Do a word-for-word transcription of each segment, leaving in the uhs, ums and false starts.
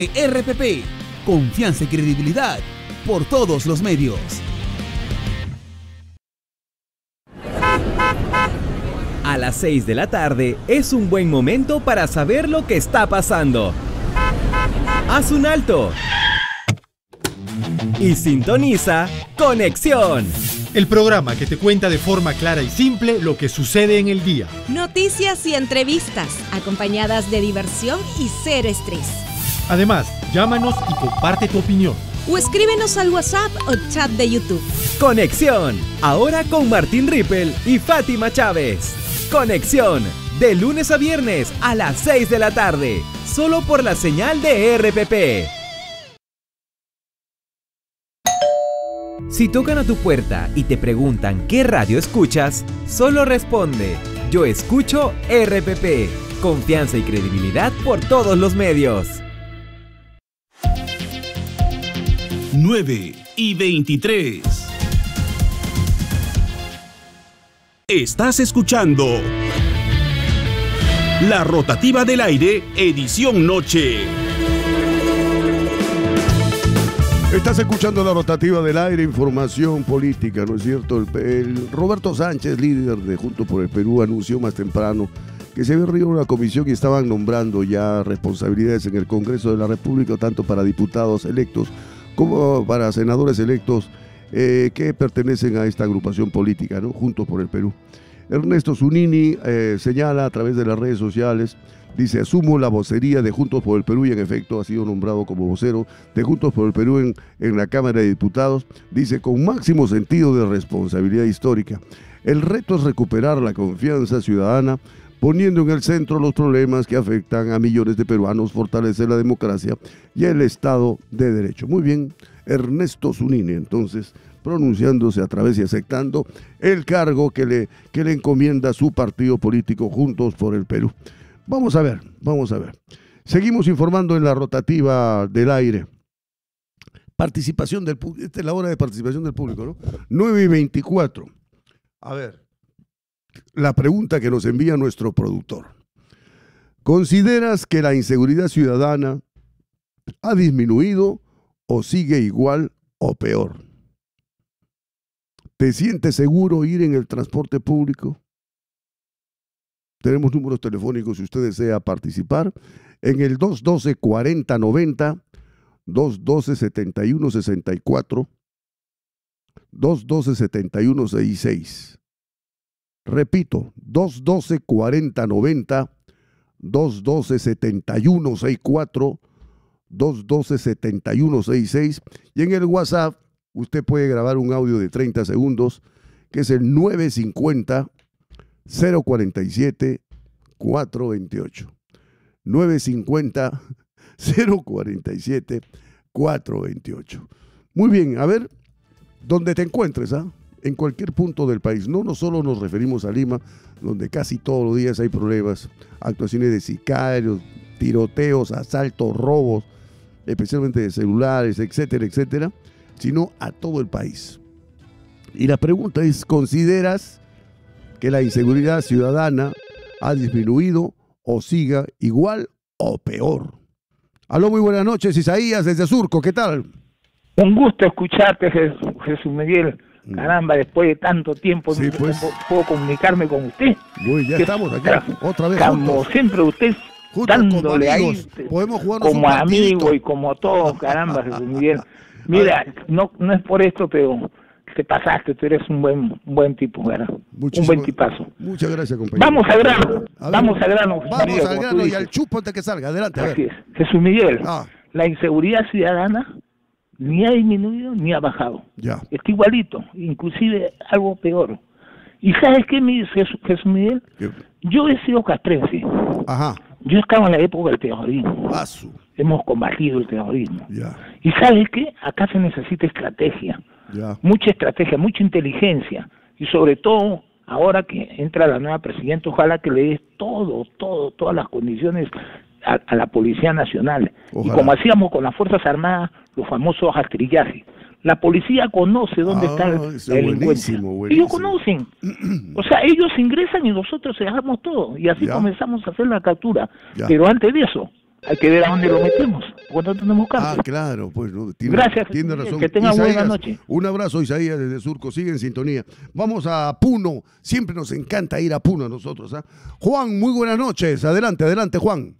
R P P, confianza y credibilidad por todos los medios. A las seis de la tarde es un buen momento para saber lo que está pasando. Haz un alto y sintoniza Conexión, el programa que te cuenta de forma clara y simple lo que sucede en el día. Noticias y entrevistas, acompañadas de diversión y cero estrés. Además, llámanos y comparte tu opinión. O escríbenos al WhatsApp o chat de YouTube. Conexión, ahora con Martín Rippel y Fátima Chávez. Conexión, de lunes a viernes a las seis de la tarde, solo por la señal de R P P. Si tocan a tu puerta y te preguntan qué radio escuchas, solo responde: yo escucho R P P. Confianza y credibilidad por todos los medios. nueve y veintitrés. Estás escuchando La Rotativa del Aire, edición noche. Estás escuchando La Rotativa del Aire, información política, ¿no es cierto? El, el Roberto Sánchez, líder de Juntos por el Perú, anunció más temprano que se había reunido una comisión y estaban nombrando ya responsabilidades en el Congreso de la República, tanto para diputados electos como para senadores electos eh, que pertenecen a esta agrupación política, ¿no? Juntos por el Perú. Ernesto Zunini eh, señala a través de las redes sociales, dice: asumo la vocería de Juntos por el Perú, y en efecto ha sido nombrado como vocero de Juntos por el Perú en, en la Cámara de Diputados. Dice: con máximo sentido de responsabilidad histórica. El reto es recuperar la confianza ciudadana, poniendo en el centro los problemas que afectan a millones de peruanos, fortalecer la democracia y el Estado de Derecho. Muy bien, Ernesto Zunini, entonces, pronunciándose a través y aceptando el cargo que le, que le encomienda su partido político Juntos por el Perú. Vamos a ver, vamos a ver. Seguimos informando en La Rotativa del Aire. Participación del público, esta es la hora de participación del público, ¿no? nueve y veinticuatro. A ver. La pregunta que nos envía nuestro productor: ¿consideras que la inseguridad ciudadana ha disminuido o sigue igual o peor? ¿Te sientes seguro ir en el transporte público? Tenemos números telefónicos si usted desea participar en el dos uno dos, cuarenta noventa, dos uno dos, setenta y uno sesenta y cuatro, dos uno dos, setenta y uno sesenta y seis. Repito, dos uno dos, cuarenta noventa, dos uno dos, setenta y uno sesenta y cuatro, dos uno dos, setenta y uno sesenta y seis, y en el WhatsApp usted puede grabar un audio de treinta segundos, que es el nueve cinco cero, cero cuarenta y siete, cuatro veintiocho. nueve cinco cero, cero cuarenta y siete, cuatro veintiocho. Muy bien, a ver, donde te encuentres, ¿ah? En cualquier punto del país. No, no solo nos referimos a Lima, donde casi todos los días hay problemas, actuaciones de sicarios, tiroteos, asaltos, robos, especialmente de celulares, etcétera, etcétera, sino a todo el país. Y la pregunta es: ¿consideras que la inseguridad ciudadana ha disminuido o siga igual o peor? Aló, muy buenas noches, Isaías desde Surco, ¿qué tal? Un gusto escucharte, Jesús Miguel. Caramba, después de tanto tiempo, sí, pues, puedo comunicarme con usted. Muy, ya estamos aquí, otra vez como juntos. siempre, usted Juntos, dándole como ahí, podemos como amigo y como todo, caramba, Jesús Miguel. Mira, no, no es por esto, pero te pasaste, tú eres un buen, un buen tipo, ¿verdad? Muchísimo, un buen tipazo. Muchas gracias, compañero. Vamos al grano, a vamos al grano. Vamos Miguel, al grano y al chupo antes que salga, adelante. A ver. Así es. Jesús Miguel, ah. la inseguridad ciudadana ni ha disminuido ni ha bajado. Ya. Está igualito, inclusive algo peor. ¿Y sabes qué me dice Jesús, Jesús Miguel? ¿Qué? Yo he sido castrense. Ajá. Yo estaba en la época del terrorismo. Paso. Hemos combatido el terrorismo. Ya. ¿Y sabes qué? Acá se necesita estrategia. Ya. Mucha estrategia, mucha inteligencia. Y sobre todo, ahora que entra la nueva presidenta, ojalá que le des todo, todo, todas las condiciones a, a la Policía Nacional. Ojalá. Y como hacíamos con las Fuerzas Armadas, los famosos rastrillazos. La policía conoce dónde ah, está el delincuente. Buenísimo, buenísimo. Ellos conocen. O sea, ellos ingresan y nosotros dejamos todo. Y así ya. comenzamos a hacer la captura. Ya. Pero antes de eso, hay que ver a dónde lo metemos, porque no tenemos campo. Ah, claro, pues no, tiene, Gracias, tiene razón. que tenga Isaías, buena noche. Un abrazo, Isaías, desde Surco, sigue en sintonía. Vamos a Puno, siempre nos encanta ir a Puno a nosotros. ¿eh? Juan, muy buenas noches, adelante, adelante, Juan.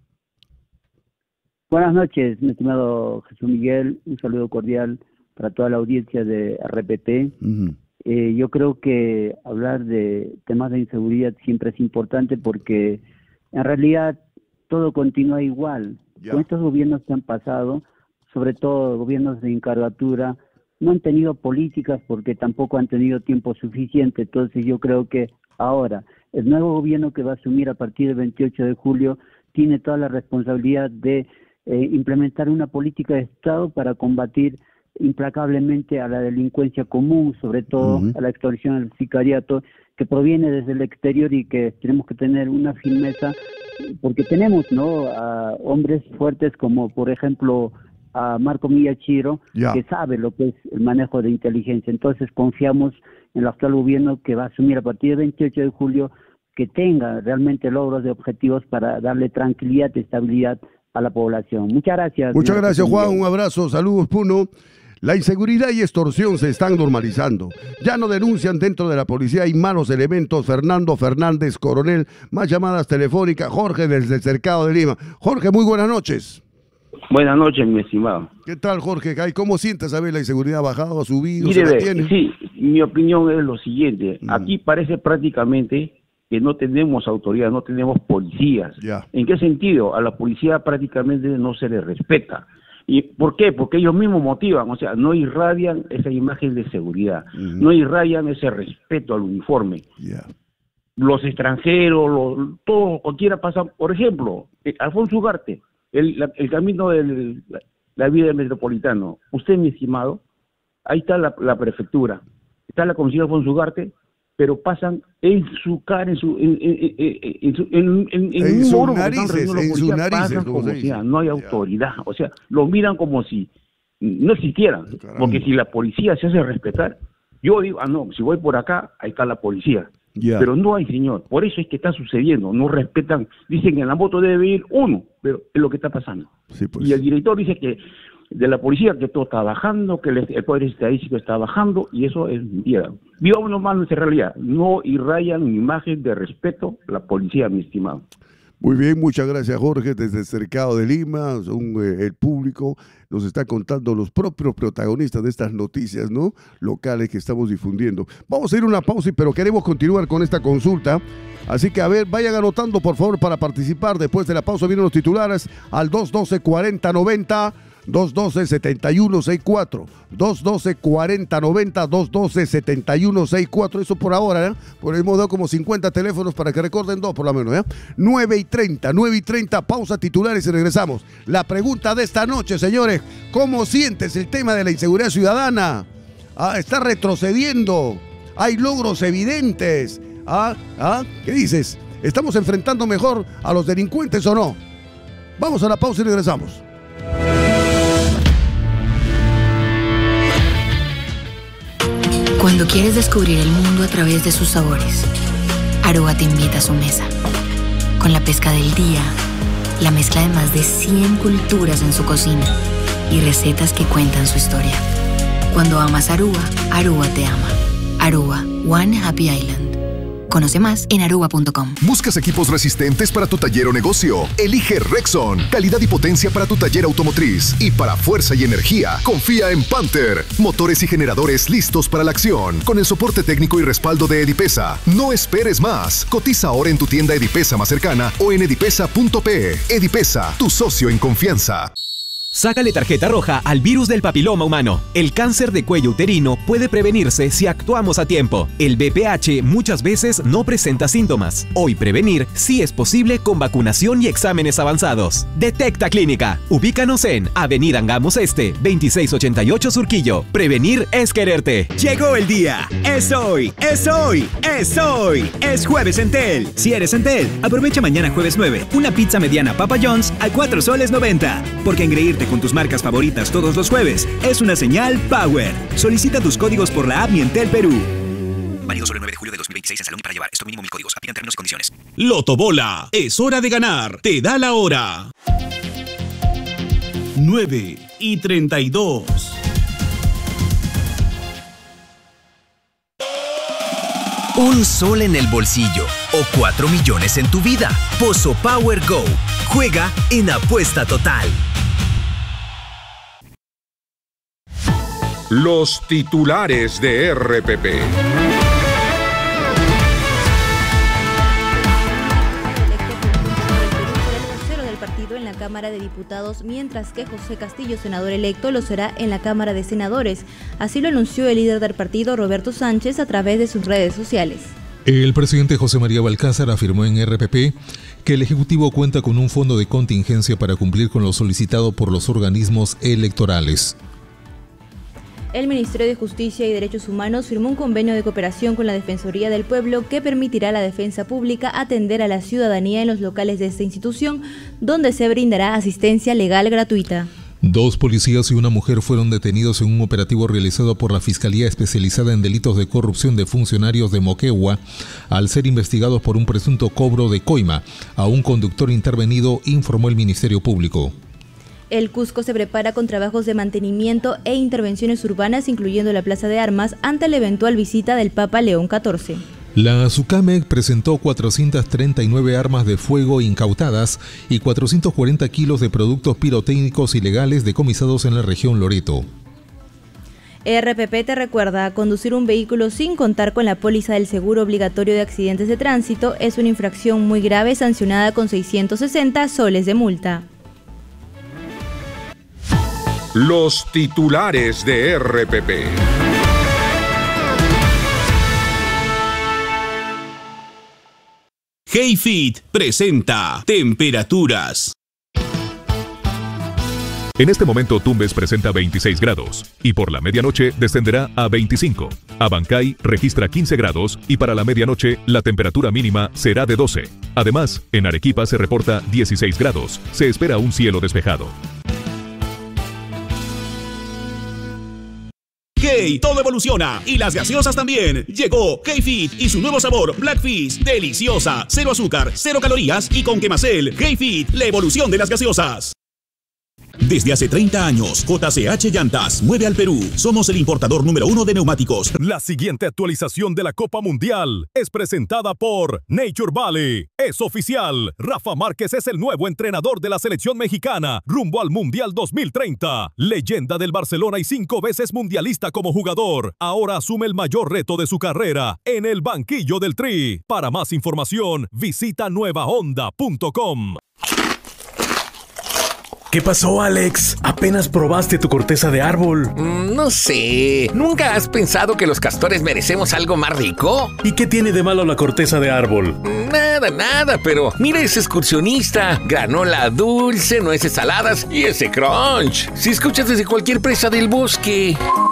Buenas noches, mi estimado Jesús Miguel, un saludo cordial para toda la audiencia de R P P. Uh-huh. eh, yo creo que hablar de temas de inseguridad siempre es importante porque en realidad todo continúa igual. Ya. Con estos gobiernos que han pasado, sobre todo gobiernos de encargatura, no han tenido políticas porque tampoco han tenido tiempo suficiente. Entonces yo creo que ahora el nuevo gobierno que va a asumir a partir del veintiocho de julio tiene toda la responsabilidad de eh, implementar una política de Estado para combatir implacablemente a la delincuencia común, sobre todo uh-huh. a la extorsión, al sicariato, que proviene desde el exterior y que tenemos que tener una firmeza, porque tenemos ¿no? a hombres fuertes como, por ejemplo, a Marco Miyachiro, yeah. que sabe lo que es el manejo de inteligencia. Entonces confiamos en el actual gobierno que va a asumir a partir del veintiocho de julio, que tenga realmente logros de objetivos para darle tranquilidad y estabilidad a la población. Muchas gracias. Muchas gracias, Juan. Un abrazo. Saludos, Puno. La inseguridad y extorsión se están normalizando. Ya no denuncian dentro de la policía, hay malos elementos. Fernando Fernández, coronel, más llamadas telefónicas. Jorge desde el Cercado de Lima. Jorge, muy buenas noches. Buenas noches, mi estimado. ¿Qué tal, Jorge? ¿Cómo sientes a ver la inseguridad? ¿Ha bajado, ha subido? Mire, ¿se mantiene? Sí, mi opinión es lo siguiente. Mm. Aquí parece prácticamente que no tenemos autoridad, no tenemos policías. Ya. ¿En qué sentido? A la policía prácticamente no se le respeta. ¿Y por qué? Porque ellos mismos motivan, o sea, no irradian esa imagen de seguridad, uh-huh. no irradian ese respeto al uniforme. Yeah. Los extranjeros, los, todo, cualquiera pasa, por ejemplo, Alfonso Ugarte, el, la, el camino de la, la vida del metropolitano. Usted, mi estimado, ahí está la, la prefectura, está la comisión Alfonso Ugarte, pero pasan en su cara, en su en, en, en, en, en, en, en, en un sus moro, narices, en sus narices, pasan como si no hay autoridad, o sea, los miran como si no existieran, Caramba. Porque si la policía se hace respetar, yo digo, ah no, si voy por acá, ahí está la policía, yeah. pero no hay, señor, por eso es que está sucediendo, no respetan, dicen que en la moto debe ir uno, pero es lo que está pasando, sí, pues. Y el director dice que de la policía que todo está bajando, que el, el poder estadístico está bajando, y eso es mentira. Vivamos nomás nuestra realidad, no irrayan imagen de respeto a la policía, mi estimado. Muy bien, muchas gracias, Jorge, desde el Cercado de Lima. Son, eh, el público nos está contando los propios protagonistas de estas noticias, ¿no?, locales que estamos difundiendo. Vamos a ir a una pausa, pero queremos continuar con esta consulta. Así que, a ver, vayan anotando, por favor, para participar. Después de la pausa vienen los titulares al dos doce cuarenta noventa, dos doce setenta y uno sesenta y cuatro, dos doce cuarenta noventa, dos doce setenta y uno sesenta y cuatro. Eso por ahora, ¿eh? Porque hemos dado como cincuenta teléfonos para que recuerden dos por lo menos, ¿eh? nueve y treinta, nueve y treinta, pausa, titulares y regresamos. La pregunta de esta noche, señores: ¿cómo sientes el tema de la inseguridad ciudadana? Ah, ¿está retrocediendo? ¿Hay logros evidentes? ¿Ah? ¿Ah? ¿Qué dices? ¿Estamos enfrentando mejor a los delincuentes o no? Vamos a la pausa y regresamos. Cuando quieres descubrir el mundo a través de sus sabores, Aroa te invita a su mesa. Con la pesca del día, la mezcla de más de cien culturas en su cocina y recetas que cuentan su historia. Cuando amas Aruba, Aruba te ama. Aruba, One Happy Island. Conoce más en aruba punto com. ¿Buscas equipos resistentes para tu taller o negocio? Elige Rexon. Calidad y potencia para tu taller automotriz. Y para fuerza y energía, confía en Panther. Motores y generadores listos para la acción. Con el soporte técnico y respaldo de Edipesa. No esperes más. Cotiza ahora en tu tienda Edipesa más cercana o en edipesa punto pe. Edipesa, tu socio en confianza. Sácale tarjeta roja al virus del papiloma humano. El cáncer de cuello uterino puede prevenirse si actuamos a tiempo. El B P H muchas veces no presenta síntomas. Hoy prevenir sí es posible con vacunación y exámenes avanzados. Detecta Clínica. Ubícanos en Avenida Angamos Este, veintiséis ochenta y ocho Surquillo. Prevenir es quererte. Llegó el día. Es hoy, es hoy, es hoy. Es jueves Entel. Si eres Entel, aprovecha mañana jueves nueve una pizza mediana Papa John's a cuatro soles noventa. Porque engreírte con tus marcas favoritas todos los jueves es una señal Power. Solicita tus códigos por la app Mi Entel Perú. Válido solo el nueve de julio de dos mil veintiséis en Salón y para llevar. Esto mínimo mil códigos. Aplican términos y condiciones. Loto Bola. Es hora de ganar. Te da la hora. nueve y treinta y dos. Un sol en el bolsillo o cuatro millones en tu vida. Pozo Power Go. Juega en Apuesta Total. Los titulares de R P P. En la Cámara de Diputados, mientras que José Castillo, senador electo, lo será en la Cámara de Senadores. Así lo anunció el líder del partido, Roberto Sánchez, a través de sus redes sociales. El presidente José María Balcázar afirmó en R P P que el Ejecutivo cuenta con un fondo de contingencia para cumplir con lo solicitado por los organismos electorales. El Ministerio de Justicia y Derechos Humanos firmó un convenio de cooperación con la Defensoría del Pueblo que permitirá a la defensa pública atender a la ciudadanía en los locales de esta institución, donde se brindará asistencia legal gratuita. Dos policías y una mujer fueron detenidos en un operativo realizado por la Fiscalía Especializada en Delitos de Corrupción de Funcionarios de Moquegua, al ser investigados por un presunto cobro de coima a un conductor intervenido, informó el Ministerio Público. El Cusco se prepara con trabajos de mantenimiento e intervenciones urbanas, incluyendo la Plaza de Armas, ante la eventual visita del Papa León catorce. La SUCAMEC presentó cuatrocientas treinta y nueve armas de fuego incautadas y cuatrocientos cuarenta kilos de productos pirotécnicos ilegales decomisados en la región Loreto. R P P te recuerda, conducir un vehículo sin contar con la póliza del seguro obligatorio de accidentes de tránsito es una infracción muy grave sancionada con seiscientos sesenta soles de multa. Los titulares de R P P. Hey Fit presenta Temperaturas. En este momento Tumbes presenta veintiséis grados y por la medianoche descenderá a veinticinco. Abancay registra quince grados y para la medianoche la temperatura mínima será de doce. Además, en Arequipa se reporta dieciséis grados. Se espera un cielo despejado. Hey, todo evoluciona y las gaseosas también. Llegó Hey Fit y su nuevo sabor Blackfish, deliciosa, cero azúcar, cero calorías y con quemacel. Hey Fit, la evolución de las gaseosas. Desde hace treinta años, J C H Llantas mueve al Perú. Somos el importador número uno de neumáticos. La siguiente actualización de la Copa Mundial es presentada por Nature Valley. Es oficial. Rafa Márquez es el nuevo entrenador de la selección mexicana rumbo al Mundial dos mil treinta. Leyenda del Barcelona y cinco veces mundialista como jugador. Ahora asume el mayor reto de su carrera en el banquillo del Tri. Para más información, visita nueva onda punto com. ¿Qué pasó, Alex? ¿Apenas probaste tu corteza de árbol? Mm, no sé. ¿Nunca has pensado que los castores merecemos algo más rico? ¿Y qué tiene de malo la corteza de árbol? Nada, nada, pero mira ese excursionista. Granola dulce, nueces saladas y ese crunch. Si escuchas desde cualquier presa del bosque.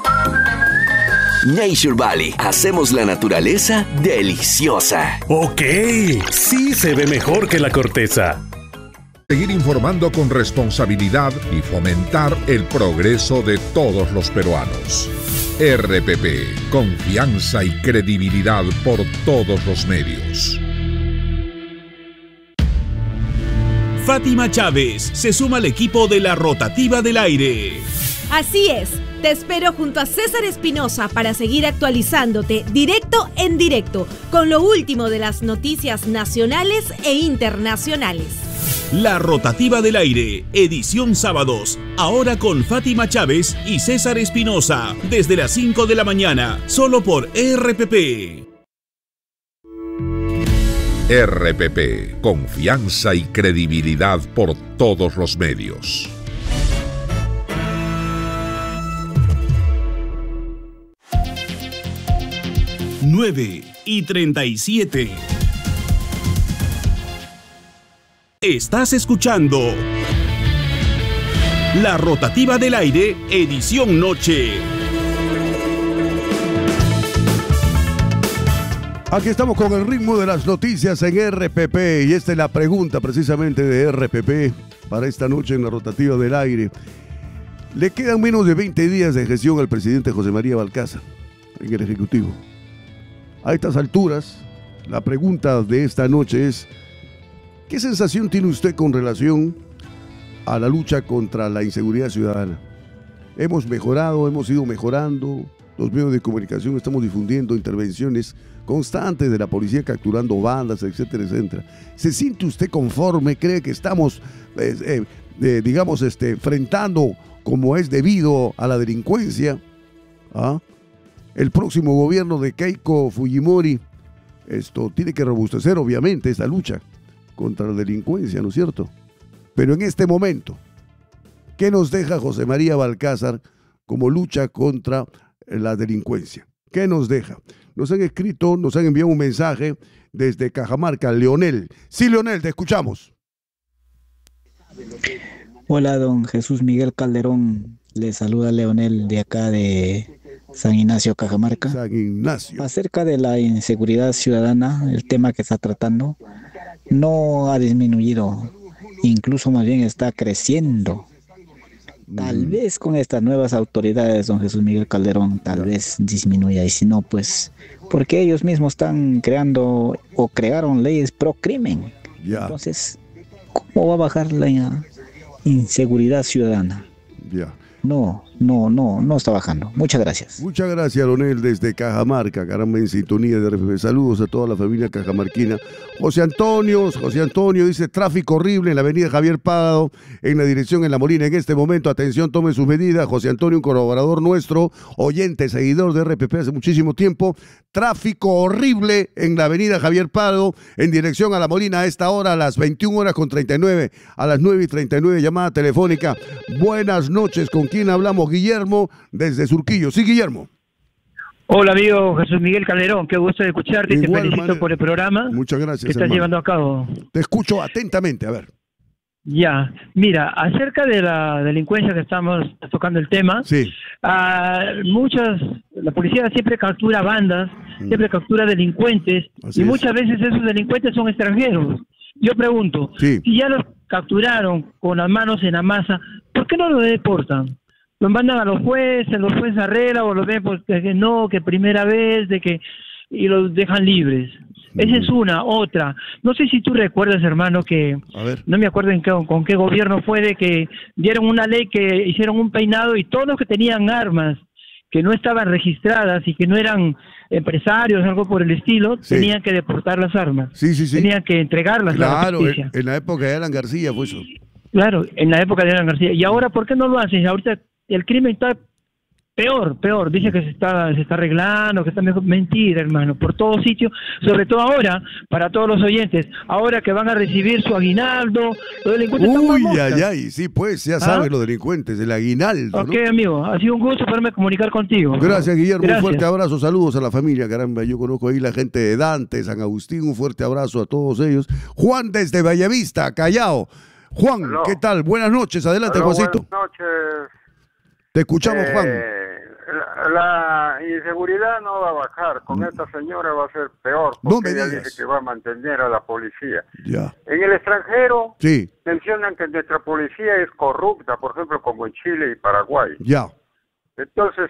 Nature Valley. Hacemos la naturaleza deliciosa. Ok, sí se ve mejor que la corteza. Seguir informando con responsabilidad y fomentar el progreso de todos los peruanos. R P P, confianza y credibilidad por todos los medios. Fátima Chávez se suma al equipo de la Rotativa del Aire. Así es, te espero junto a César Espinosa para seguir actualizándote directo en directo con lo último de las noticias nacionales e internacionales. La Rotativa del Aire, edición sábados, ahora con Fátima Chávez y César Espinosa, desde las cinco de la mañana, solo por R P P. R P P, confianza y credibilidad por todos los medios. nueve y treinta y siete. Estás escuchando La Rotativa del Aire, edición noche. Aquí estamos con el ritmo de las noticias en R P P y esta es la pregunta precisamente de R P P para esta noche en La Rotativa del Aire. Le quedan menos de veinte días de gestión al presidente José María Balcázar en el Ejecutivo. A estas alturas, la pregunta de esta noche es: ¿qué sensación tiene usted con relación a la lucha contra la inseguridad ciudadana. Hemos mejorado, hemos ido mejorando. Los medios de comunicación estamos difundiendo intervenciones constantes de la policía capturando bandas, etcétera, etcétera. ¿Se siente usted conforme? ¿Cree que estamos, eh, eh, eh, digamos, este, enfrentando como es debido a la delincuencia? ¿Ah? El próximo gobierno de Keiko Fujimori esto tiene que robustecer obviamente esta lucha contra la delincuencia, ¿no es cierto? Pero en este momento, ¿qué nos deja José María Balcázar como lucha contra la delincuencia? ¿Qué nos deja? Nos han escrito, nos han enviado un mensaje desde Cajamarca, Leonel. Sí, Leonel, te escuchamos. Hola, don Jesús Miguel Calderón. Le saluda Leonel de acá de San Ignacio, Cajamarca. San Ignacio. Acerca de la inseguridad ciudadana, el tema que está tratando no ha disminuido, incluso más bien está creciendo. Tal vez con estas nuevas autoridades, don Jesús Miguel Calderón, tal vez disminuya, y si no, pues, porque ellos mismos están creando o crearon leyes pro crimen. Ya. Entonces, ¿cómo va a bajar la inseguridad ciudadana? Ya. No, no, no, no está bajando. Muchas gracias. Muchas gracias, Leonel, desde Cajamarca, caramba, en sintonía de R P P. Saludos a toda la familia cajamarquina. José Antonio, José Antonio dice, tráfico horrible en la avenida Javier Prado, en la dirección en La Molina. En este momento, atención, tome sus medidas. José Antonio, un colaborador nuestro, oyente, seguidor de R P P hace muchísimo tiempo. Tráfico horrible en la avenida Javier Prado, en dirección a La Molina, a esta hora, a las veintiuna horas con treinta y nueve, a las nueve y treinta y nueve, llamada telefónica. Buenas noches, ¿con quién hablamos? Guillermo, desde Surquillo. Sí, Guillermo. Hola, amigo Jesús Miguel Calderón, qué gusto de escucharte y te Igual, felicito madre. por el programa. Muchas gracias, que estás hermano. llevando a cabo. Te escucho atentamente, a ver. Ya, mira, acerca de la delincuencia que estamos tocando el tema, sí. uh, muchas, la policía siempre captura bandas, mm. siempre captura delincuentes, Así y es. muchas veces esos delincuentes son extranjeros. Yo pregunto, sí. si ya los capturaron con las manos en la masa, ¿por qué no los deportan? Los mandan a los jueces, los jueces arreglan o los ven porque que no, que primera vez, de que y los dejan libres. Esa es una, otra. No sé si tú recuerdas, hermano, que no me acuerdo en qué, con qué gobierno fue de que dieron una ley que hicieron un peinado y todos los que tenían armas que no estaban registradas y que no eran empresarios, algo por el estilo, sí. tenían que deportar las armas. Sí, sí, sí. Tenían que entregarlas a la Claro, justicia. en, en la época de Alan García fue eso. Claro, en la época de Alan García. ¿Y ahora por qué no lo hacen? Ahorita el crimen está peor, peor. Dice que se está se está arreglando, que está mejor. Mentira, hermano. Por todo sitio, sobre todo ahora, para todos los oyentes, ahora que van a recibir su aguinaldo, los delincuentes están Uy, más ay, moscas. ay, sí, pues, ya ¿Ah? saben los delincuentes, el aguinaldo, Ok, ¿no? amigo, ha sido un gusto poderme comunicar contigo. Gracias, Guillermo. Gracias. Un fuerte abrazo, saludos a la familia, caramba. Yo conozco ahí la gente de Dante, San Agustín, un fuerte abrazo a todos ellos. Juan desde Bellavista, Callao. Juan, Aló. ¿qué tal? Buenas noches, adelante, Aló, Juancito. buenas noches. Te escuchamos, Eh, Juan. La, la inseguridad no va a bajar, con esta señora va a ser peor, No porque me ella digas. dice que va a mantener a la policía. Ya. En el extranjero Sí, mencionan que nuestra policía es corrupta, por ejemplo, como en Chile y Paraguay. ya. Entonces,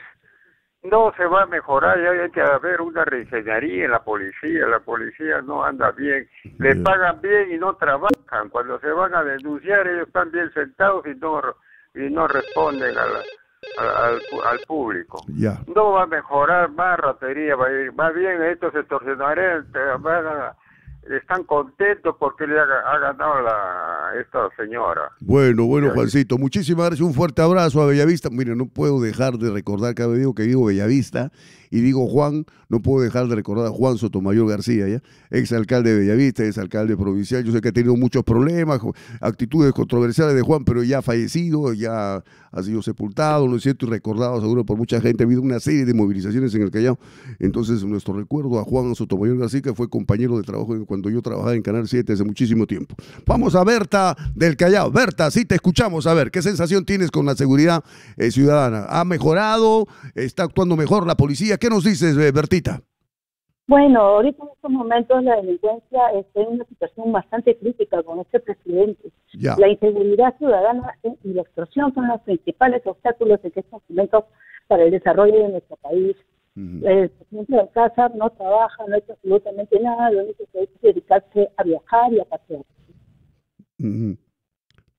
no se va a mejorar, ya hay que haber una reingeniería en la policía, la policía no anda bien, le pagan bien y no trabajan, cuando se van a denunciar ellos están bien sentados y no, y no responden a la- a- al, al público. Ya. No va a mejorar más ratería, va a ir más bien estos extorsionadores van a- están contentos porque le ha, ha ganado la, esta señora. Bueno, bueno, Juancito, muchísimas gracias, un fuerte abrazo a Bellavista. Mire, no puedo dejar de recordar, cada vez digo que digo Bellavista y digo Juan, no puedo dejar de recordar a Juan Sotomayor García, ¿ya? Exalcalde de Bellavista, exalcalde provincial. Yo sé que ha tenido muchos problemas, actitudes controversiales de Juan, pero ya ha fallecido, ya ha sido sepultado, ¿no es cierto? Y recordado seguro por mucha gente. Ha habido una serie de movilizaciones en el Callao. Entonces, nuestro recuerdo a Juan Sotomayor García, que fue compañero de trabajo cuando yo trabajaba en Canal siete hace muchísimo tiempo. Vamos a Berta del Callao. Berta, sí te escuchamos. A ver, ¿qué sensación tienes con la seguridad eh, ciudadana? ¿Ha mejorado? ¿Está actuando mejor la policía? ¿Qué nos dices, eh, Bertita? Bueno, ahorita en estos momentos la delincuencia está en una situación bastante crítica con este presidente. Ya. La inseguridad ciudadana y la extorsión son los principales obstáculos en estos momentos para el desarrollo de nuestro país. Uh-huh. El presidente de Alcázar no trabaja, no ha hecho absolutamente nada, lo único que hace es dedicarse a viajar y a pasear. Uh-huh.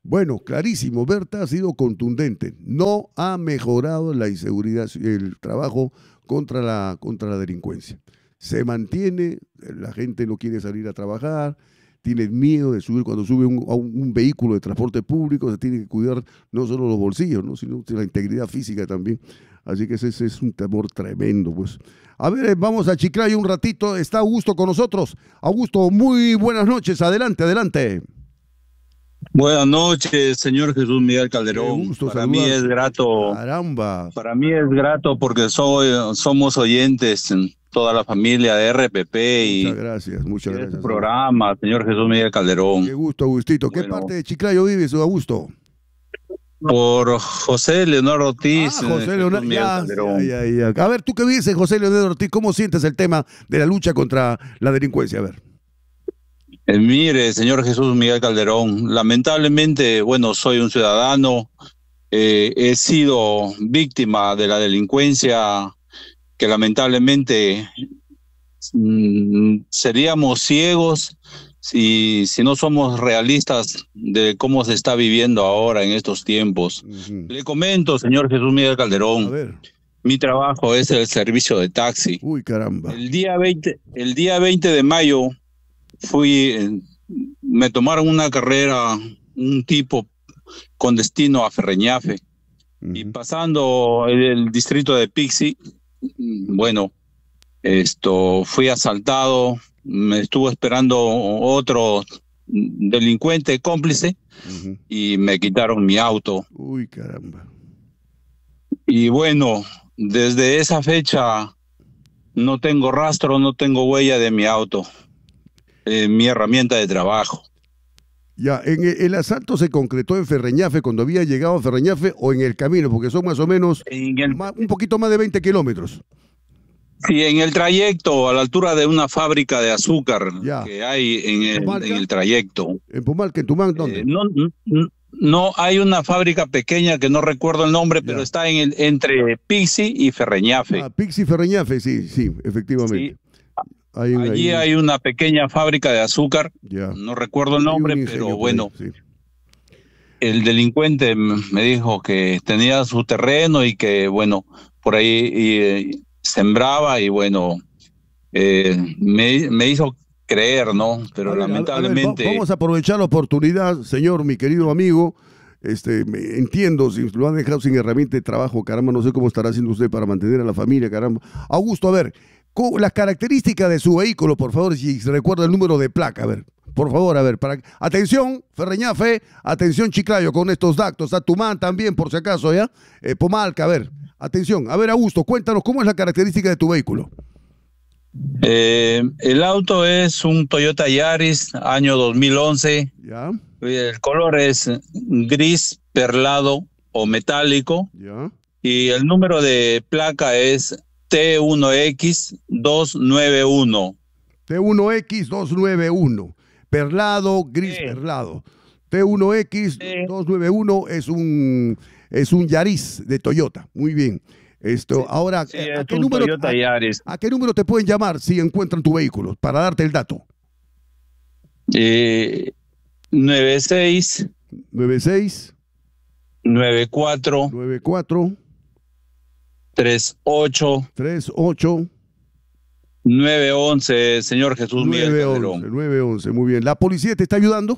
Bueno, clarísimo, Berta ha sido contundente. No ha mejorado la inseguridad, el trabajo contra la, contra la delincuencia. Se mantiene, la gente no quiere salir a trabajar, tiene miedo de subir, cuando sube un, a un, un vehículo de transporte público, se tiene que cuidar no solo los bolsillos, ¿no? sino la integridad física también. Así que ese, ese es un temor tremendo, pues. A ver, vamos a Chiclayo un ratito. Está Augusto con nosotros. Augusto, muy buenas noches. Adelante, adelante. Buenas noches, señor Jesús Miguel Calderón. Gusto, para saludar. mí es grato. Caramba. Para mí es grato porque soy, somos oyentes, toda la familia de R P P. Y muchas gracias, muchas y gracias. Programa, señor Jesús Miguel Calderón. Qué gusto, Agustito. ¿Qué bueno. parte de Chiclayo vives, Augusto? Por José Leonardo Ortiz. Ah, José Leonardo ya, ya, ya, ya. A ver, tú que vives en José Leonardo Ortiz, ¿cómo sientes el tema de la lucha contra la delincuencia? A ver. Eh, mire, señor Jesús Miguel Calderón, lamentablemente, bueno, soy un ciudadano, eh, he sido víctima de la delincuencia que lamentablemente mmm, seríamos ciegos si, si no somos realistas de cómo se está viviendo ahora en estos tiempos. Uh-huh. Le comento, señor Jesús Miguel Calderón, a ver. Mi trabajo es el servicio de taxi. Uy, caramba. El día veinte, el día veinte de mayo fui, me tomaron una carrera, un tipo con destino a Ferreñafe. Uh-huh. Y pasando el, el distrito de Pixi, bueno, esto fui asaltado, me estuvo esperando otro delincuente cómplice uh-huh. y me quitaron mi auto. Uy, caramba. Y bueno, desde esa fecha no tengo rastro, no tengo huella de mi auto, eh, mi herramienta de trabajo. Ya, ¿en el, el asalto se concretó en Ferreñafe cuando había llegado a Ferreñafe o en el camino? Porque son más o menos en el, más, un poquito más de veinte kilómetros. Sí, en el trayecto, a la altura de una fábrica de azúcar ya. que hay en el, en el trayecto. ¿En Pumalca? ¿En Tumán? ¿Dónde? Eh, no, no, no, hay una fábrica pequeña que no recuerdo el nombre, ya. pero está en el, entre Pixi y Ferreñafe. Ah, Pixi y Ferreñafe, sí, sí, efectivamente. Sí. Hay una, Allí hay... hay una pequeña fábrica de azúcar, ya. no recuerdo el nombre, pero bueno. Ahí, sí. El delincuente me dijo que tenía su terreno y que, bueno, por ahí... Y, sembraba y bueno, eh, me, me hizo creer, ¿no? Pero a ver, lamentablemente... A ver, vamos a aprovechar la oportunidad, señor, mi querido amigo. Este, me, entiendo, si lo han dejado sin herramienta de trabajo, caramba, no sé cómo estará haciendo usted para mantener a la familia, caramba. Augusto, a ver, las características de su vehículo, por favor, si se recuerda el número de placa, a ver. Por favor, a ver, para... atención, Ferreñafe, atención, Chiclayo, con estos datos, a Tumán también, por si acaso, ¿ya? Eh, Pumalca, a ver. Atención, a ver, Augusto, cuéntanos cómo es la característica de tu vehículo. Eh, el auto es un Toyota Yaris, año dos mil once. Ya. El color es gris perlado o metálico. Ya. Y el número de placa es T uno X dos nueve uno. T uno X dos nueve uno. Perlado, gris sí. perlado. T uno X dos nueve uno es un... Es un Yaris de Toyota. Muy bien. Esto, sí, ahora, sí, ¿a, qué número, a, ¿a qué número te pueden llamar si encuentran tu vehículo? Para darte el dato. Eh, nueve seis nueve seis nueve cuatro nueve cuatro tres ocho tres ocho nueve once, señor Jesús Miguel Calderón. nueve once, muy bien. ¿La policía te está ayudando?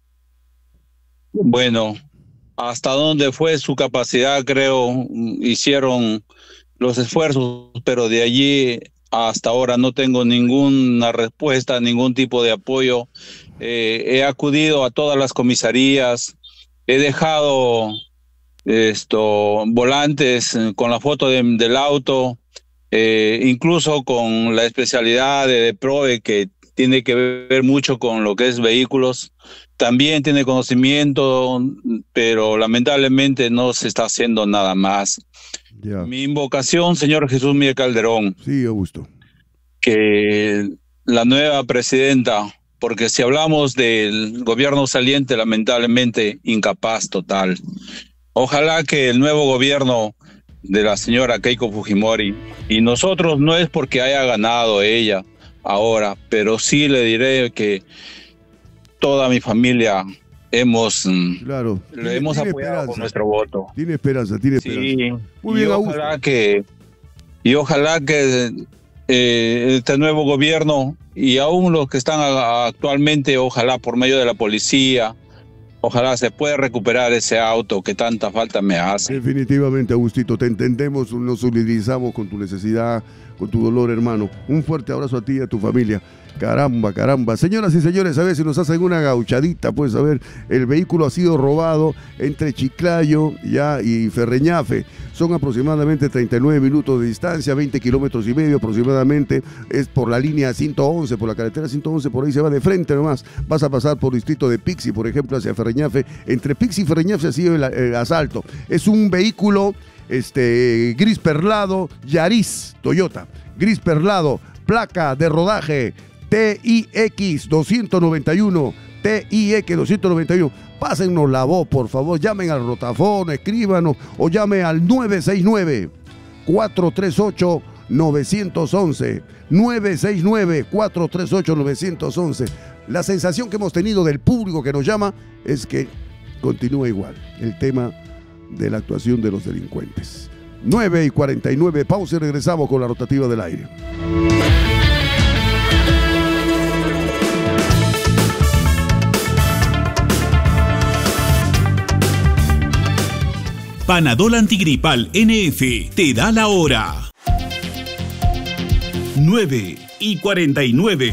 Bueno, hasta donde fue su capacidad, creo, hicieron los esfuerzos, pero de allí hasta ahora no tengo ninguna respuesta, ningún tipo de apoyo. Eh, he acudido a todas las comisarías, he dejado esto volantes con la foto de, del auto, eh, incluso con la especialidad de, de PROVE, que tiene que ver mucho con lo que es vehículos. También tiene conocimiento, pero lamentablemente no se está haciendo nada más. Yeah. Mi invocación, señor Jesús Miguel Calderón. Sí, Augusto. Que la nueva presidenta, porque si hablamos del gobierno saliente, lamentablemente incapaz total. Ojalá que el nuevo gobierno de la señora Keiko Fujimori, y nosotros no es porque haya ganado ella ahora, pero sí le diré que toda mi familia hemos, claro, lo tiene, hemos tiene apoyado esperanza. con nuestro voto. Tiene esperanza, tiene Sí, esperanza. Muy y bien, ojalá Augusto. que y ojalá que eh, este nuevo gobierno y aún los que están a- actualmente, ojalá por medio de la policía, ojalá se pueda recuperar ese auto que tanta falta me hace. Definitivamente, Agustito, te entendemos, nos solidarizamos con tu necesidad, con tu dolor, hermano. Un fuerte abrazo a ti y a tu familia. Caramba, caramba. Señoras y señores, a ver si nos hacen una gauchadita, pues a ver, el vehículo ha sido robado entre Chiclayo ya y Ferreñafe. Son aproximadamente treinta y nueve minutos de distancia, veinte kilómetros y medio aproximadamente. Es por la línea ciento once, por la carretera ciento once, por ahí se va de frente nomás. Vas a pasar por distrito de Pixi, por ejemplo, hacia Ferreñafe. Entre Pixi y Ferreñafe ha sido el, el asalto. Es un vehículo este, gris perlado, Yaris, Toyota. Gris perlado, placa de rodaje T I X doscientos noventa y uno. T I X doscientos noventa y uno. Pásennos la voz, por favor. Llamen al rotafón, escríbanos o llame al nueve seis nueve, cuatro tres ocho, nueve uno uno. nueve seis nueve, cuatro tres ocho, nueve uno uno. La sensación que hemos tenido del público que nos llama es que continúa igual el tema de la actuación de los delincuentes. nueve y cuarenta y nueve, pausa y regresamos con la rotativa del aire. Panadol Antigripal N F te da la hora. nueve y cuarenta y nueve.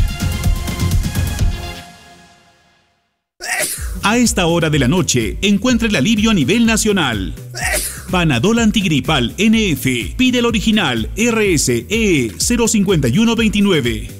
A esta hora de la noche, encuentra el alivio a nivel nacional. Panadol Antigripal N F. Pide el original R S E cero cinco uno dos nueve.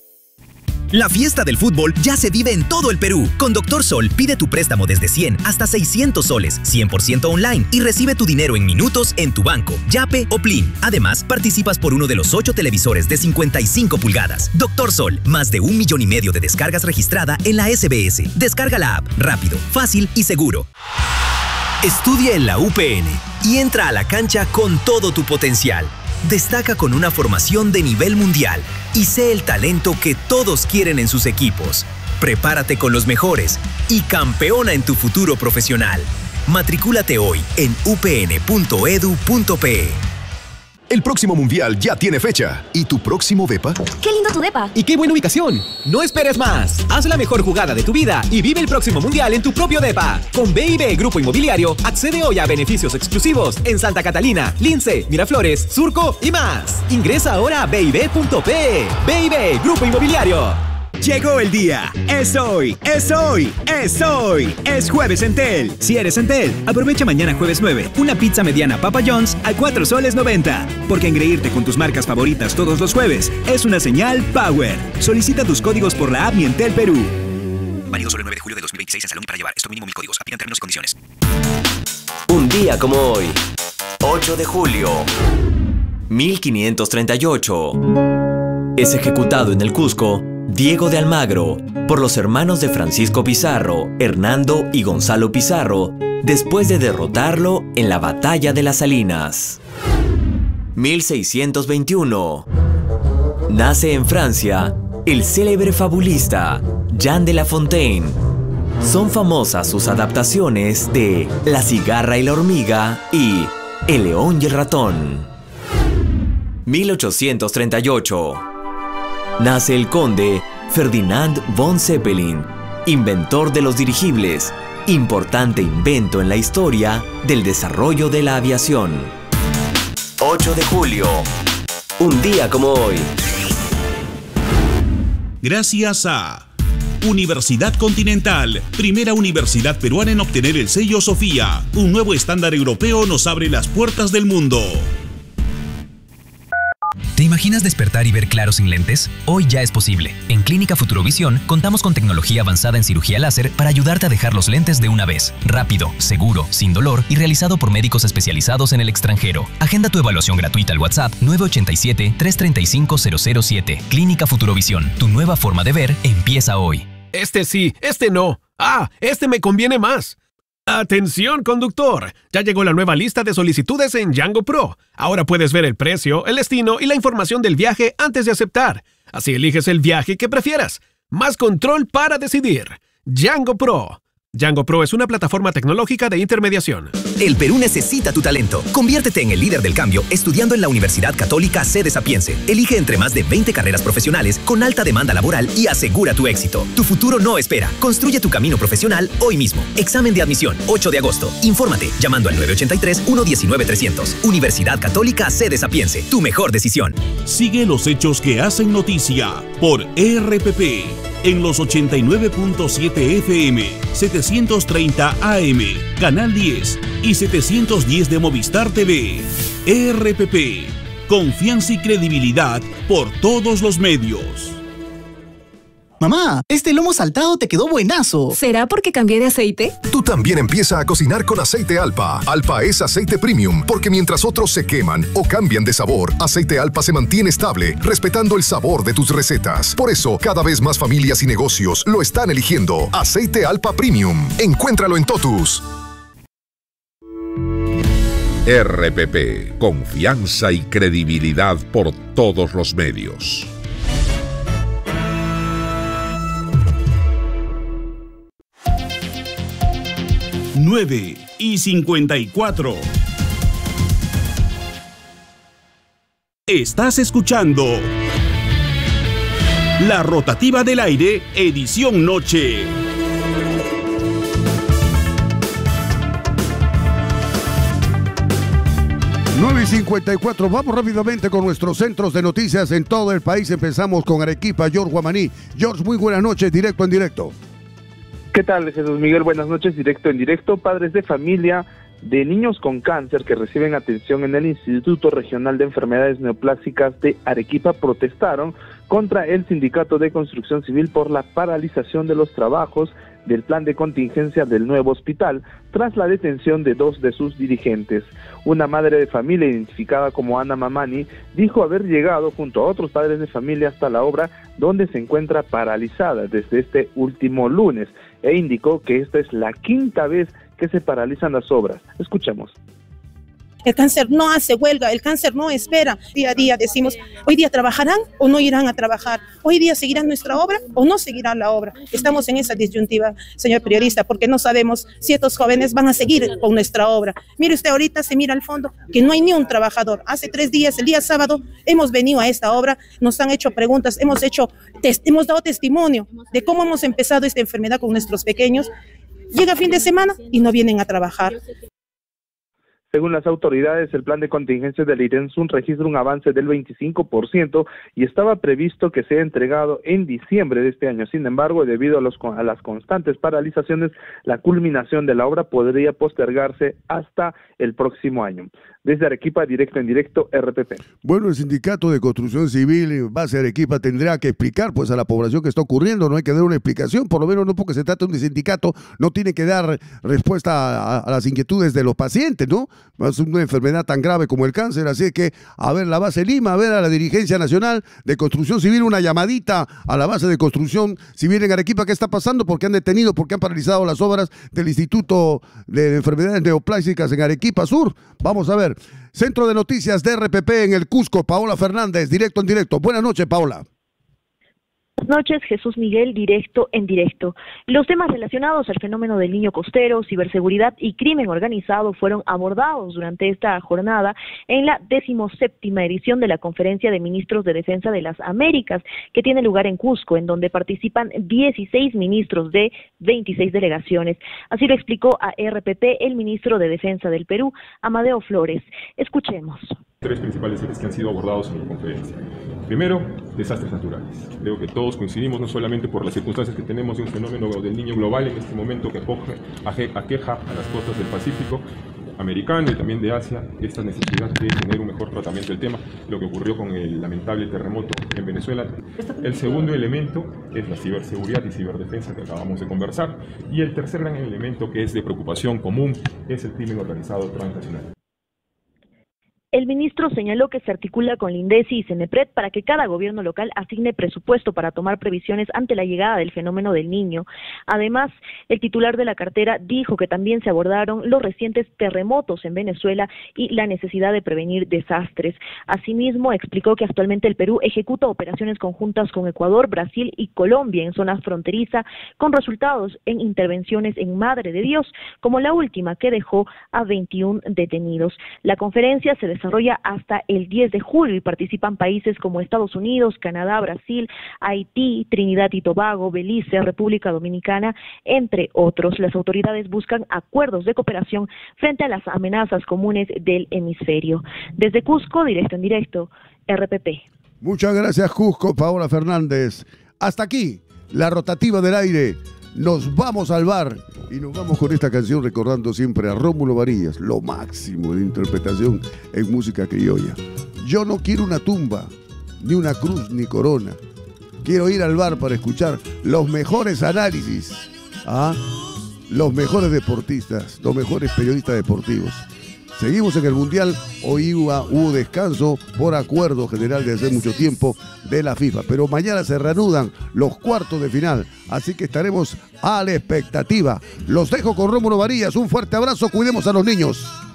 La fiesta del fútbol ya se vive en todo el Perú. Con Doctor Sol pide tu préstamo desde cien hasta seiscientos soles, cien por ciento online y recibe tu dinero en minutos en tu banco, Yape o Plin. Además, participas por uno de los ocho televisores de cincuenta y cinco pulgadas. Doctor Sol, más de un millón y medio de descargas registrada en la S B S. Descarga la app, rápido, fácil y seguro. Estudia en la U P N y entra a la cancha con todo tu potencial. Destaca con una formación de nivel mundial y sé el talento que todos quieren en sus equipos. Prepárate con los mejores y campeona en tu futuro profesional. Matricúlate hoy en u p n punto e d u punto p e. El próximo mundial ya tiene fecha. ¿Y tu próximo depa? ¡Qué lindo tu depa! ¡Y qué buena ubicación! No esperes más. Haz la mejor jugada de tu vida y vive el próximo mundial en tu propio depa. Con B I B Grupo Inmobiliario, accede hoy a beneficios exclusivos en Santa Catalina, Lince, Miraflores, Surco y más. Ingresa ahora a b i b punto p e. B I B Grupo Inmobiliario. Llegó el día. Es hoy, es hoy, es hoy. Es jueves Entel. Si eres Entel, aprovecha mañana jueves nueve una pizza mediana Papa John's a cuatro soles noventa. Porque engreírte con tus marcas favoritas todos los jueves es una señal Power. Solicita tus códigos por la app Mi Entel Perú. Válido solo el nueve de julio de dos mil veintiséis en Salón y para llevar. Esto mínimo mil códigos. Aplican términos y condiciones. Un día como hoy, ocho de julio, mil quinientos treinta y ocho. Es ejecutado en el Cusco Diego de Almagro por los hermanos de Francisco Pizarro, Hernando y Gonzalo Pizarro, después de derrotarlo en la Batalla de las Salinas. mil seiscientos veintiuno. Nace en Francia el célebre fabulista Jean de La Fontaine. Son famosas sus adaptaciones de La cigarra y la hormiga y El león y el ratón. mil ochocientos treinta y ocho. Nace el conde Ferdinand von Zeppelin, inventor de los dirigibles, importante invento en la historia del desarrollo de la aviación. ocho de julio, un día como hoy. Gracias a Universidad Continental, primera universidad peruana en obtener el sello Sofía. Un nuevo estándar europeo nos abre las puertas del mundo. ¿Te imaginas despertar y ver claro sin lentes? Hoy ya es posible. En Clínica Futurovisión contamos con tecnología avanzada en cirugía láser para ayudarte a dejar los lentes de una vez. Rápido, seguro, sin dolor y realizado por médicos especializados en el extranjero. Agenda tu evaluación gratuita al WhatsApp nueve ocho siete, tres tres cinco, cero cero siete. Clínica Futurovisión, tu nueva forma de ver empieza hoy. Este sí, este no. Ah, este me conviene más. ¡Atención, conductor! Ya llegó la nueva lista de solicitudes en Django Pro. Ahora puedes ver el precio, el destino y la información del viaje antes de aceptar. Así eliges el viaje que prefieras. Más control para decidir. Django Pro. Django Pro es una plataforma tecnológica de intermediación. El Perú necesita tu talento. Conviértete en el líder del cambio estudiando en la Universidad Católica Sede Sapiense. Elige entre más de veinte carreras profesionales con alta demanda laboral y asegura tu éxito. Tu futuro no espera. Construye tu camino profesional hoy mismo. Examen de admisión, ocho de agosto. Infórmate llamando al nueve ocho tres, uno uno nueve, trescientos. Universidad Católica Sede Sapiense. Tu mejor decisión. Sigue los hechos que hacen noticia por R P P en los ochenta y nueve punto siete F M, setecientos treinta A M, Canal diez y setecientos diez de Movistar T V. R P P, confianza y credibilidad por todos los medios. Mamá, este lomo saltado te quedó buenazo. ¿Será porque cambié de aceite? Tú también empieza a cocinar con aceite Alpa. Alpa es aceite premium, porque mientras otros se queman o cambian de sabor, aceite Alpa se mantiene estable, respetando el sabor de tus recetas. Por eso, cada vez más familias y negocios lo están eligiendo. Aceite Alpa Premium. Encuéntralo en Totus. R P P, confianza y credibilidad por todos los medios. nueve y cincuenta y cuatro. Estás escuchando La Rotativa del Aire, edición noche. nueve y cincuenta y cuatro, vamos rápidamente con nuestros centros de noticias en todo el país. Empezamos con Arequipa, George Guamaní. George, muy buenas noches, directo en directo. ¿Qué tal, Jesús Miguel? Buenas noches, directo en directo. Padres de familia de niños con cáncer que reciben atención en el Instituto Regional de Enfermedades Neoplásicas de Arequipa protestaron contra el Sindicato de Construcción Civil por la paralización de los trabajos del plan de contingencia del nuevo hospital tras la detención de dos de sus dirigentes. Una madre de familia identificada como Ana Mamani dijo haber llegado junto a otros padres de familia hasta la obra, donde se encuentra paralizada desde este último lunes, e indicó que esta es la quinta vez que se paralizan las obras. Escuchemos. El cáncer no hace huelga, el cáncer no espera. Día a día decimos, hoy día trabajarán o no irán a trabajar, hoy día seguirán nuestra obra o no seguirán la obra. Estamos en esa disyuntiva, señor periodista, porque no sabemos si estos jóvenes van a seguir con nuestra obra. Mire usted, ahorita se mira al fondo que no hay ni un trabajador. Hace tres días, el día sábado, hemos venido a esta obra, nos han hecho preguntas, hemos, hecho hemos dado testimonio de cómo hemos empezado esta enfermedad con nuestros pequeños. Llega fin de semana y no vienen a trabajar. Según las autoridades, el plan de contingencia del IRENSUN registra un avance del veinticinco por ciento y estaba previsto que sea entregado en diciembre de este año. Sin embargo, debido a, los, a las constantes paralizaciones, la culminación de la obra podría postergarse hasta el próximo año. Desde Arequipa, directo en directo, R P P. Bueno, el Sindicato de Construcción Civil en base a Arequipa tendrá que explicar pues a la población que está ocurriendo. No hay que dar una explicación, por lo menos no porque se trata de un sindicato, no tiene que dar respuesta a, a las inquietudes de los pacientes, ¿no? Es una enfermedad tan grave como el cáncer, así que a ver la base Lima, a ver a la Dirigencia Nacional de Construcción Civil, una llamadita a la base de Construcción Civil en Arequipa, ¿qué está pasando? ¿Por qué han detenido? ¿Por qué han paralizado las obras del Instituto de Enfermedades Neoplásicas en Arequipa Sur? Vamos a ver. Centro de Noticias de R P P en el Cusco, Paola Fernández, directo en directo. Buenas noches, Paola. Buenas noches, Jesús Miguel, directo en directo. Los temas relacionados al fenómeno del niño costero, ciberseguridad y crimen organizado fueron abordados durante esta jornada en la decimoséptima edición de la Conferencia de Ministros de Defensa de las Américas, que tiene lugar en Cusco, en donde participan dieciséis ministros de veintiséis delegaciones. Así lo explicó a R P P el ministro de Defensa del Perú, Amadeo Flores. Escuchemos. Tres principales ejes que han sido abordados en la conferencia. Primero, desastres naturales. Creo que todos coincidimos, no solamente por las circunstancias que tenemos de un fenómeno del niño global en este momento que aqueja a las costas del Pacífico americano y también de Asia, esta necesidad de tener un mejor tratamiento del tema, lo que ocurrió con el lamentable terremoto en Venezuela. El segundo elemento es la ciberseguridad y ciberdefensa que acabamos de conversar, y el tercer gran elemento que es de preocupación común es el crimen organizado transnacional. El ministro señaló que se articula con la INDECI y CENEPRED para que cada gobierno local asigne presupuesto para tomar previsiones ante la llegada del fenómeno del Niño. Además, el titular de la cartera dijo que también se abordaron los recientes terremotos en Venezuela y la necesidad de prevenir desastres. Asimismo, explicó que actualmente el Perú ejecuta operaciones conjuntas con Ecuador, Brasil y Colombia en zonas fronterizas, con resultados en intervenciones en Madre de Dios, como la última que dejó a veintiún detenidos. La conferencia se desarrolla hasta el diez de julio y participan países como Estados Unidos, Canadá, Brasil, Haití, Trinidad y Tobago, Belice, República Dominicana, entre otros. Las autoridades buscan acuerdos de cooperación frente a las amenazas comunes del hemisferio. Desde Cusco, directo en directo, R P P. Muchas gracias, Cusco, Paola Fernández. Hasta aquí, la rotativa del aire. Nos vamos al bar y nos vamos con esta canción recordando siempre a Rómulo Varillas, lo máximo de interpretación en música criolla. Yo no quiero una tumba, ni una cruz, ni corona. Quiero ir al bar para escuchar los mejores análisis, ¿ah? Los mejores deportistas, los mejores periodistas deportivos. Seguimos en el Mundial, hoy hubo, hubo descanso por acuerdo general de hace mucho tiempo de la FIFA, pero mañana se reanudan los cuartos de final, así que estaremos a la expectativa. Los dejo con Rómulo Varillas, un fuerte abrazo, cuidemos a los niños.